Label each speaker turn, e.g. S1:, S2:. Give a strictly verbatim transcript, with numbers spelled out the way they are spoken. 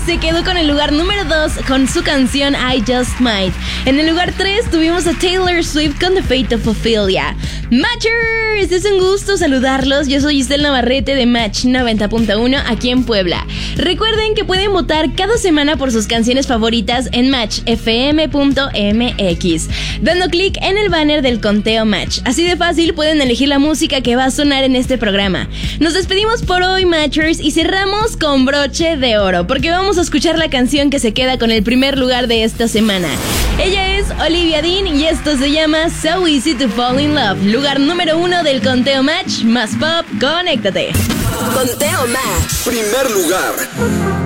S1: se quedó con el lugar número dos con su canción I Just Might. En el lugar tres tuvimos a Taylor Swift con The Fate of Ophelia. Matchers, es un gusto saludarlos. Yo soy Giselle Navarrete de Match noventa punto uno aquí en Puebla. Recuerden que pueden votar cada semana por sus canciones favoritas en match f m punto m x, dando clic en el banner del conteo Match. Así de fácil pueden elegir la música que va a sonar en este programa. Nos despedimos por hoy, Matchers, y cerramos con broche de oro, porque vamos a escuchar la canción que se queda con el primer lugar de esta semana. Ella es Olivia Dean y esto se llama So Easy to Fall in Love, lugar número uno del conteo Match más pop. Conéctate.
S2: Conteo Match.
S3: Primer lugar.